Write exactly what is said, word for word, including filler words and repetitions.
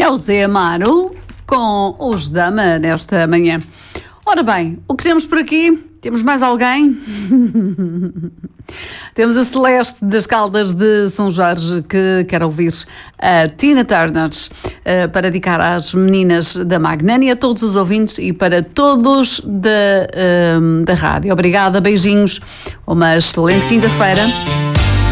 É o Zé Amaro com os Dama nesta manhã. Ora bem, o que temos por aqui? Temos mais alguém? Temos a Celeste das Caldas de São Jorge, que quer ouvir a Tina Turner, uh, para dedicar às meninas da Magnani, a todos os ouvintes e para todos da, uh, da rádio. Obrigada, beijinhos, uma excelente quinta-feira.